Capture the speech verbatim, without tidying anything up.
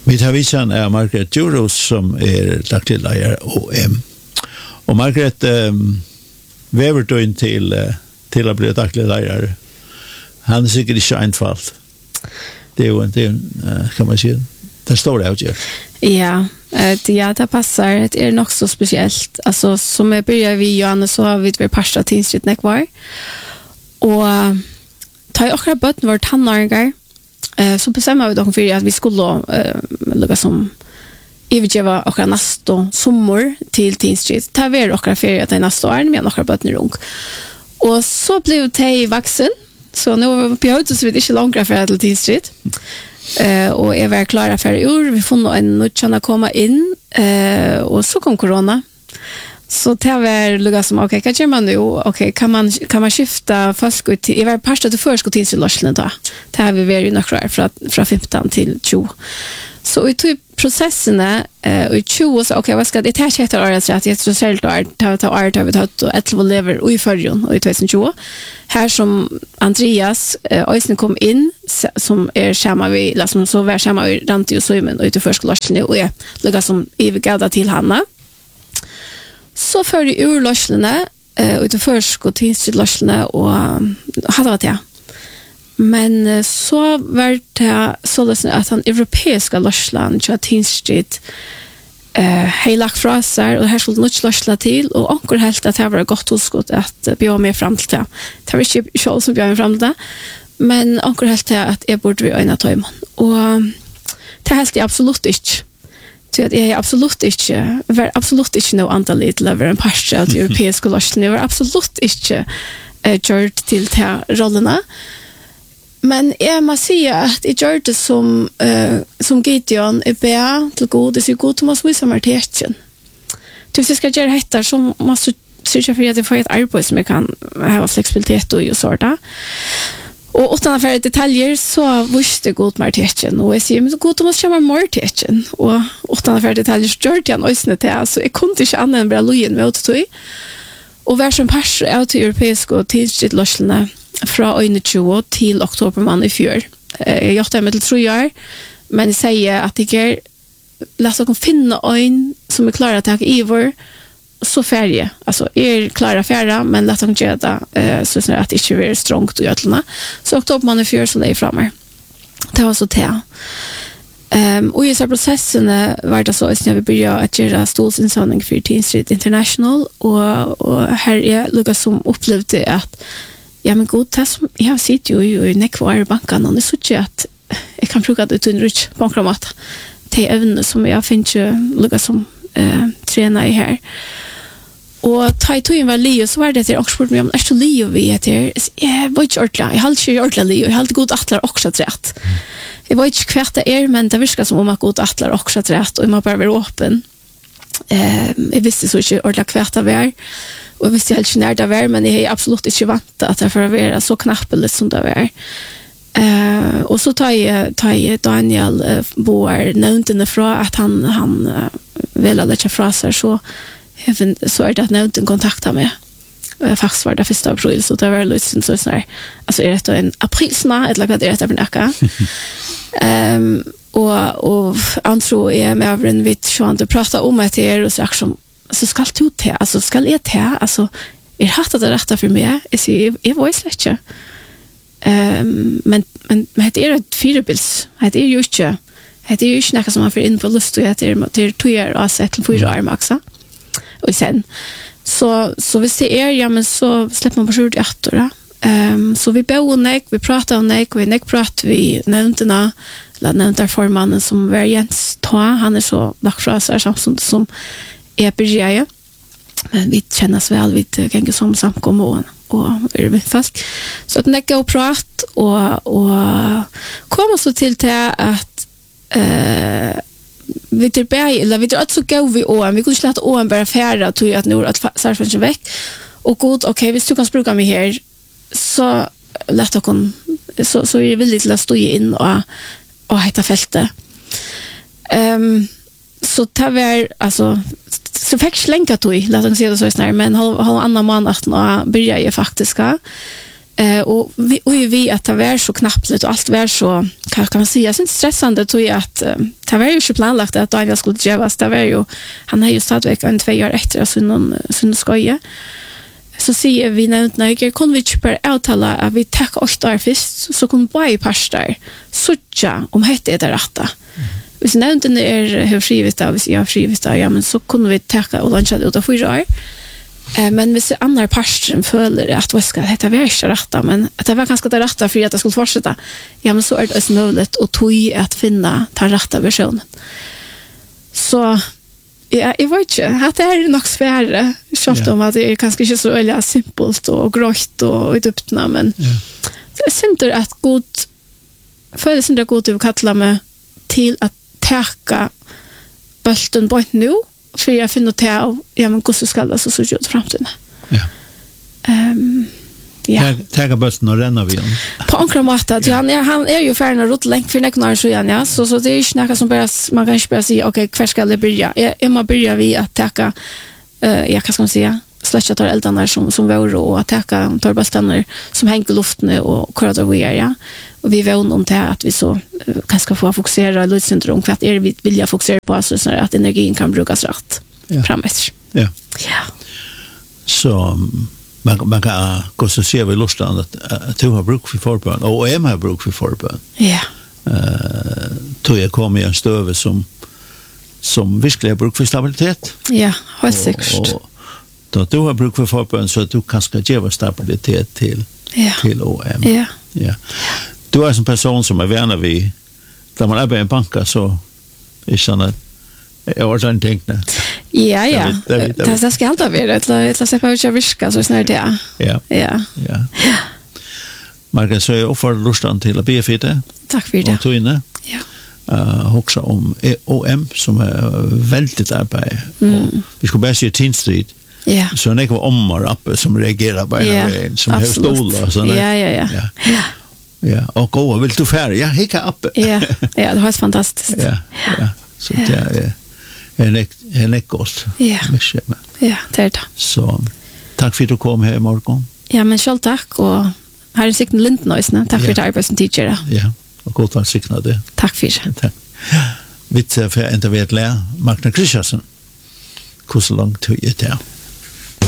Vi tar visan är Margaret Juros som är daglig lärare O M. Och Margaret um, väver då in till, uh, till att bli daglig lärare. Han är säkert inte enfallt. Det är ju inte, uh, kan man säga, det står det utgör. Ja, det, ja, det passar. Det är nog så speciellt. Alltså, som jag börjar vid Johanna så har vi varit parsta tingsrätten kvar. Och ta i åkra bötten vårt tannargar. Så bestämmer vi då för att vi skulle uh, lägga som övergeva åkra nästa sommar till tingsrätt. Ta vi åkra ferie till nästa år med åkra bötten runk. Och så blev det vuxen. Så nu behövde så vi inte långt för att tingsrätt. Uh, och jag var klara för i år. Vi får en nutchana komma in. Uh, och så kom corona. Så det var lugga som, okej, okay, vad gör man nu? Okej, okay, kan, man, kan man skifta förskott till, jag var parsta till förskott till Lörslen då. Det har vi varit ju några från, från femton till tjugo. Så vi tog processerna uh, och i tjugo så, okej, okay, vad ska det här heter året rätt? Jag tror själv då, ta ta året har vi tagit och ett lever och i förrjun och i tjugo. Här som Andreas Ösnen uh, kom in som är samma vi, som så var samma vi rant ju så i men och i förskott Lörslen och jag lugga som evigada till Hanna. Så för i urlöslene och ut först gå till löslene och hade varit det. Men uh, så var det så att han europeiska löslan så att tingsstrid eh hej lagt frasar och här skulle något lösla till och ankor helt att det var gott hosskott att uh, bjöa mer fram till det. Det var inte själv som bjöa fram till det. Men ankor helt att jag borde vi öna ta imon. Och det helt är absolut inte. Så att jag är absolut inte, var absolut inte no antalet till över en parcha av europeiska lösning. Jag var absolut inte uh, gjort till de här rollerna. Men jag måste säga att jag gör det som, uh, som Gideon är bra till god. Det är så god att man ska visa mig till. Så hvis jag ska göra detta så måste jag sörja för att jag får ett arbete som jag kan ha flexibilitet och sådär. Och utan att för detaljer så visste god marteten och jag säger men så god måste jag marteten och utan att för detaljer så gör jag något det så jag kunde inte annat än bara lojen med åt tog och var som pass ut till europeiska och till löslarna från tjugo till oktober man i fjör. Jag gjorde det med till tre år men jag säger att det är låt oss finna en som är klar att ta i vår så färje. Alltså är klara färra men låt dem göra det eh, så snart att det inte är strongt och götlarna. Så oktober man i fjör så det är framme. Det var så det. Um, och i så processen var det så att vi började att göra stolsinsamling för Teen Street International och, och här är Lukas som upplevde att ja men god det som jag sitter ju i nekvar banken och det så inte att jag kan bruka det till en rich bankramat till även som jag finner Lukas som eh, tränar i här. Och ta i tog var Leo så var det till Oxford men är så Leo vi heter jag var inte ordla jag har inte ordla Leo jag har alltid god attlar också rätt. Jag var inte kvart det är men det verkar som om att god attlar också rätt och man bara vara öppen. Eh jag visste så inte ordla kvart det var och jag visste helt när det var men jag är absolut inte vant att det för att vara så knappligt som det var. Eh och så tar jag tar jag Daniel uh, Boar nämnde ifrån att han han uh, vill lägga fraser så även så är det att nämnden kontaktar mig. Uh, faktiskt var det första april så det var lite så så här alltså är det en aprilsna eller vad det är det för Ehm och och antro är med över en vitt så att prata om att det är och så som så ska du te alltså ska jag te alltså är hatt det rätta för mig är så är voice lecture. Ehm men men men det är ett fyrbils. Det är ju inte det är ju inte något som man får in på lust och att det är till två år och så till fyra år maxa. Och sen så så vi ser er ja men så släpper man på sjurt åtta då. Ehm så vi bor nek vi pratar om nek vi nek pratar vi nämnderna la nämndar formannen som var Jens Ta han är så lackfrasar som som är bergja. Men vi känner väl vid gänga som samkommer och och är vi fast så att nek och prat och och kommer så till det att eh vi till berg eller vi tror att så går vi och vi kunde släta ån bara färra tror jag att nu att surfen väck och god okej vi ska kan bruka mig här så lätt att kon så så är det väldigt lätt att stå in och och hitta fältet. Ehm um, så tar vi alltså så fick slänka tog låt oss se det så snart men har har andra månaden och börjar ju faktiskt Eh och vi och vi att det var så knappt och allt var så kan kan man säga så stressande tror jag att det var ju inte planlagt att Daniel skulle göra det var ju han har ju stadväck en två år efter så någon sån skoja så ser vi nämnt när jag kunde vi inte bara uttala att vi tar åtta år först så kunde bara pastor så ja om hette det rätta hvis nevnt den är hur skrivit där hvis jag skrivit där ja men så kunde vi ta och luncha ut av fyra år. Eh, men hvis andra parten føler at det skal heta være ikke rett, men at det var ganske det rette for at det skulle fortsette, ja, men så er det også mulig å tog at finne den rette versjonen. Så ja, jeg vet ikke, at det er nok svære, selv om at det er kanskje ikke så veldig simpelt og grått og utdyptende, men yeah. det er synder at god, føler synder at god til å kalle meg til at teka bølten på nå, för jag finner till ja men hur ska det så så ut framtiden. Ja. Ehm ja. Ta bussen och renna vi. På ankra matta, ja, han är han är ju färdig att rulla länk för näknar så igen ja. Så så det är ju snacka som bara man kan inte bara säga okej, kvar ska det börja. Jag är man börjar vi att ta eh jag kan ska säga släcka tar eldarna som som var och att ta tar bussarna som hänger i luften och köra vi är ja. Och vi vet om det att vi så kan ska få fokusera lutsyndrom för att är vi vill jag fokusera på så så att energin kan brukas rätt ja. framåt. Ja. Ja. Så man man kan gå så ser vi lustan att att du har bruk för förbön och är med bruk för förbön. Ja. Eh då jag kommer en stöve som som verkligen bruk för stabilitet. Ja, helt säkert. Då du har bruk för förbön så att du kan ska ge stabilitet till ja. till O M. Ja. Ja. Du är en person som är värna vi där man är på en banka så är såna jag har inte tänkt det. Ja, ja. Det det ska alltid vara det. Det ska bara inte viska så snart det. Ja. Ja. Ja. Margaret så jag offrar lustan till att be för det. Tack för det. Och tog inne. Ja. Uh, också om O M som är väldigt arbete. Mm. Vi ska bara se Teen Street. Ja. Så när det var ommar uppe som reagerar på ja. en som har stolar så ja, ja, ja. Ja. Ja. Ja, och gå vill du färd? Ja, hicka uppe. Ja. Ja, det var fantastiskt. Ja. Ja. Så det är en ek en ekos. Ja. Ja, det är det. Så tack för att du kom här i morgon. Ja, men själv tack och här är Signe Lindnoisne. Tack för att du är som teacher. Ja. Och gott att signa det. Tack för det. Tack. Vitsa för att inte vet lä Magna Kristiansen. Hur så långt tog det?